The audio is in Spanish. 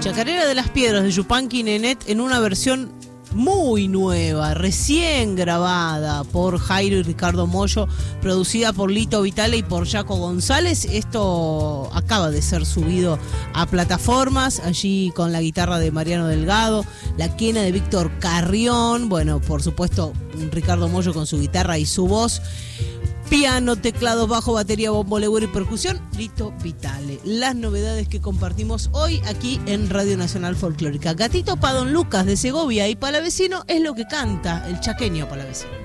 Chacarera de las Piedras de Yupanqui Nenet en una versión muy nueva, recién grabada por Jairo y Ricardo Mollo, producida por Lito Vitale y por Jaco González. Esto acaba de ser subido a plataformas, allí con la guitarra de Mariano Delgado, la quena de Víctor Carrión, bueno, por supuesto Ricardo Mollo con su guitarra y su voz. Piano, teclado, bajo, batería, bombo, legüero y percusión, Lito Vitale. Las novedades que compartimos hoy aquí en Radio Nacional Folclórica. Gatito pa' Don Lucas de Segovia y Palavecino es lo que canta el chaqueño Palavecino.